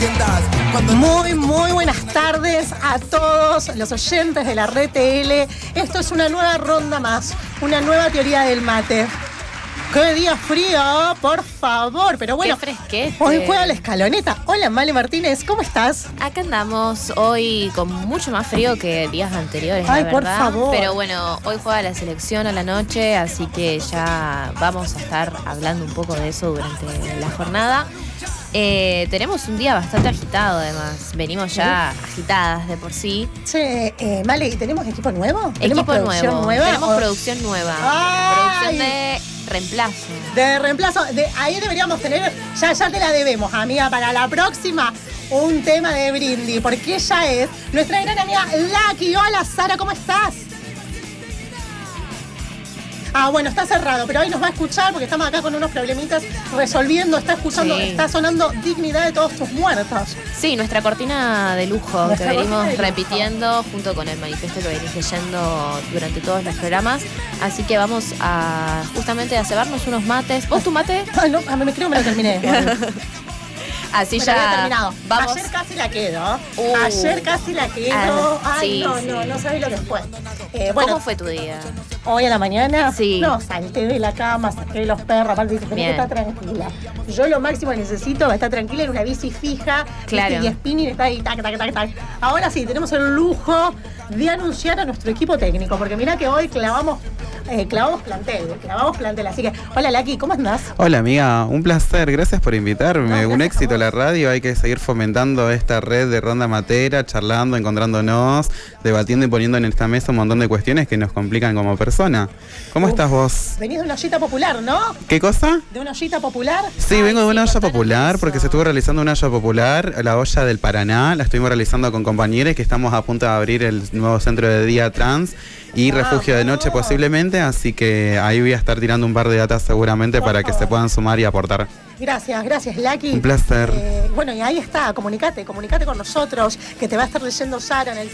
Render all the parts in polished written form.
Muy buenas tardes a todos los oyentes de la Red TL. Esto es una nueva ronda más, una nueva teoría del mate. ¡Qué día frío, por favor! Pero bueno, qué fresquete. Hoy juega la escaloneta. Hola, Male Martínez, ¿cómo estás? Acá andamos hoy con mucho más frío que días anteriores, Ay, la por verdad. favor. Pero bueno, hoy juega la selección a la noche, así que ya vamos a estar hablando un poco de eso durante la jornada. Tenemos un día bastante agitado, además. Venimos ya agitadas de por sí. Che, Male, ¿y tenemos equipo nuevo? Equipo producción nuevo. Tenemos producción nueva. Ay. Producción de reemplazo. De reemplazo. Ahí deberíamos tener, ya te la debemos, amiga, para la próxima, un tema de brindis, porque ella es nuestra gran amiga Lucky. Hola, Sara, ¿cómo estás? Bueno, está cerrado, pero hoy nos va a escuchar porque estamos acá con unos problemitas resolviendo. Está escuchando, Sí. Está sonando Dignidad de Todos Tus Muertos. Sí, nuestra cortina de lujo Nuestra que venimos cortina de lujo. repitiendo junto con el manifiesto que venís leyendo durante todos los programas. Así que vamos a justamente a cebarnos unos mates. ¿Vos tu mate? Ay, no, me creo que me lo terminé. Así Me lo había ya terminado. vamos. Ayer casi la quedo. Ah, Ay, sí. no sabés lo que fue. ¿Cómo fue tu día? Hoy a la mañana, Sí. No, salté de la cama, saqué los perros, aparte dije, tenés que Bien. estar tranquila. Yo lo máximo que necesito es estar tranquila en una bici fija, Claro. ¿viste? Y spinning está ahí, tac. Ahora sí, tenemos el lujo de anunciar a nuestro equipo técnico, porque mirá que hoy clavamos plantel. Así que, hola Lucky, ¿cómo andás? Hola amiga, un placer, gracias por invitarme, No, un gracias éxito a vos. la radio, hay que seguir fomentando esta red de ronda matera, charlando, encontrándonos, debatiendo y poniendo en esta mesa un montón de cuestiones que nos complican como persona. ¿Cómo estás vos? Venís de una ollita popular, ¿no? ¿Qué cosa? ¿De una ollita popular? Sí, Ay, vengo de una olla contanos popular eso. porque se estuvo realizando una olla popular, la olla del Paraná, la estuvimos realizando con compañeros que estamos a punto de abrir el nuevo centro de día trans y refugio de noche posiblemente, así que ahí voy a estar tirando un par de datas seguramente Por para que se favor. puedan sumar y aportar. Gracias, Lucky. Un placer. Bueno, y ahí está, comunicate con nosotros, que te va a estar leyendo Sara en el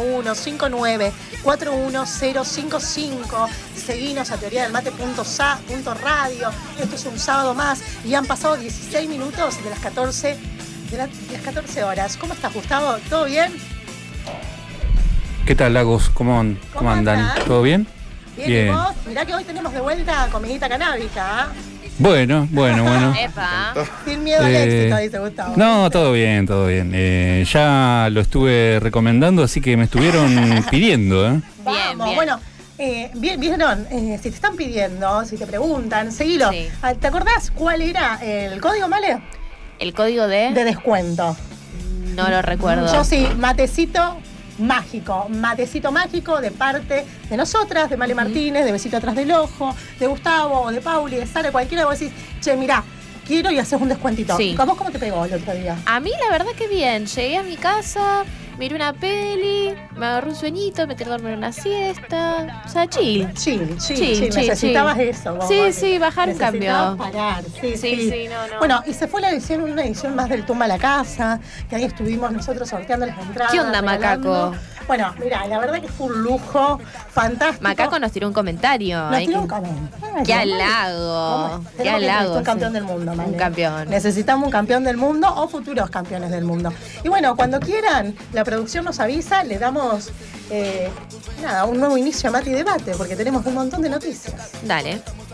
341-59-41055. Seguinos a teoriadelmate.sa.radio. Esto es un sábado más y han pasado 16 minutos de las 14 horas. ¿Cómo estás, Gustavo? ¿Todo bien? ¿Qué tal, Lagos? ¿Cómo andan? andás? ¿Todo bien? Bien. ¿Y vos? Mirá que hoy tenemos de vuelta comidita canábica, ¿ah? Bueno. Epa. Sin miedo al éxito, dice Gustavo. No, todo bien. Ya lo estuve recomendando, así que me estuvieron pidiendo, ¿eh? Vamos, Bien. bueno, vieron, si te están pidiendo, si te preguntan, seguilo. Sí. ¿Te acordás cuál era el código, Male? El código de descuento. no lo recuerdo. Yo sí, matecito mágico de parte de nosotras, de Male Martínez, de Besito Atrás del Ojo, de Gustavo, o de Pauli, de Sara, cualquiera, vos decís, che, mirá, quiero y haces un descuentito. Sí. ¿Cómo te pegó el otro día? A mí la verdad que bien. Llegué a mi casa, miré una peli, me agarró un sueñito, me tiré a dormir una siesta. O sea, chill. Chill. Chill. Necesitabas eso. vos, Sí, Male. sí, bajar un Necesitabas cambio. parar. Sí. No. Bueno, y se fue una edición más del Tumba a la Casa, que ahí estuvimos nosotros sorteando las entradas. ¿Qué onda, regalando. Macaco? Bueno, mira, la verdad que fue un lujo fantástico. Macaco nos tiró un comentario. Nos Hay tiró que- un comentario. ¡Qué Male. halago! ¿Cómo? ¡Qué Tenemos que halago! necesitar un campeón sí. del mundo, Male. Un campeón. Necesitamos un campeón del mundo o futuros campeones del mundo. Y bueno, cuando quieran, la producción nos avisa, le damos un nuevo inicio a Mate y Debate, porque tenemos un montón de noticias. Dale.